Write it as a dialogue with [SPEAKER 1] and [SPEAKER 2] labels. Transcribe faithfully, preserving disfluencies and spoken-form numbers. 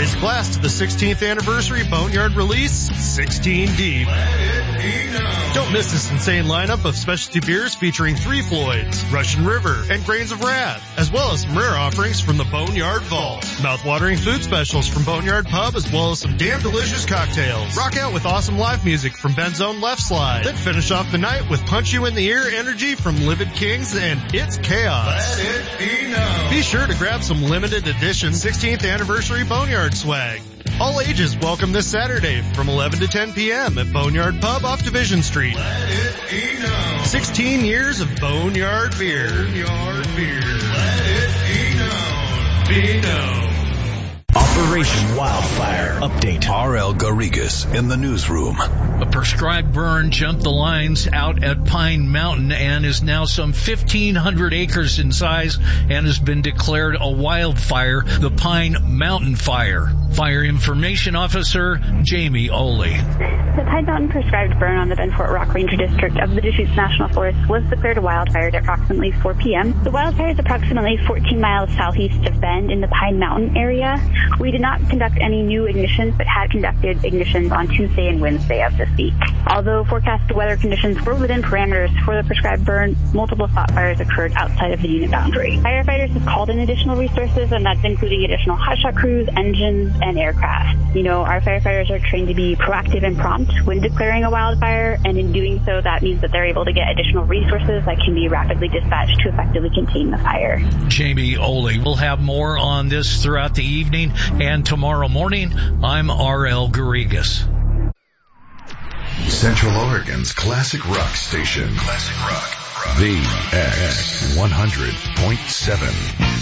[SPEAKER 1] Raise a glass to the sixteenth anniversary Boneyard release, sixteen deep. Don't miss this insane lineup of specialty beers featuring Three Floyds, Russian River, and Grains of Wrath, as well as some rare offerings from the Boneyard Vault. Mouth-watering food specials from Boneyard Pub, as well as some damn delicious cocktails. Rock out with awesome live music from Ben's Own Left Slide. Then finish off the night with punch you in the ear energy from Livid Kings and It's Chaos. Let it be known. Be sure to grab some limited edition sixteenth anniversary Boneyard swag. All ages welcome this Saturday from eleven to ten p.m. at Boneyard Pub off Division Street. Let it be known. sixteen years of Boneyard beer. Boneyard beer. Let it be known. Be known.
[SPEAKER 2] Operation Wildfire Update.
[SPEAKER 3] R L Garrigas in the newsroom.
[SPEAKER 4] A prescribed burn jumped the lines out at Pine Mountain and is now some fifteen hundred acres in size and has been declared a wildfire, the Pine Mountain Fire. Fire Information Officer Jamie Oley.
[SPEAKER 5] The Pine Mountain prescribed burn on the Benfort Rock Ranger District of the Deschutes National Forest was declared a wildfire at approximately four p.m. The wildfire is approximately fourteen miles southeast of Bend in the Pine Mountain area. We did not conduct any new ignitions, but had conducted ignitions on Tuesday and Wednesday of this week. Although forecasted weather conditions were within parameters for the prescribed burn, multiple spot fires occurred outside of the unit boundary. Firefighters have called in additional resources, and that's including additional hotshot crews, engines, and aircraft. You know, our firefighters are trained to be proactive and prompt when declaring a wildfire, and in doing so, that means that they're able to get additional resources that can be rapidly dispatched to effectively contain the fire.
[SPEAKER 4] Jamie Oley. We'll have more on this throughout the evening and tomorrow morning. I'm R L Garrigas.
[SPEAKER 3] Central Oregon's classic rock station. Classic rock. rock. The X one hundred point seven.